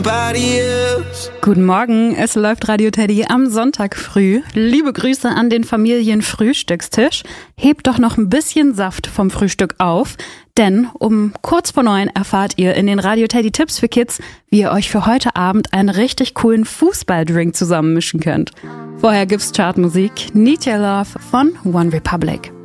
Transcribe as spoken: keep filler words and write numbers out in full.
Guten Morgen, es läuft Radio Teddy am Sonntag früh. Liebe Grüße an den Familienfrühstückstisch. Hebt doch noch ein bisschen Saft vom Frühstück auf, denn um kurz vor neun erfahrt ihr in den Radio Teddy Tipps für Kids, wie ihr euch für heute Abend einen richtig coolen Fußballdrink zusammenmischen könnt. Vorher gibt's Chartmusik, Need Your Love von One Republic.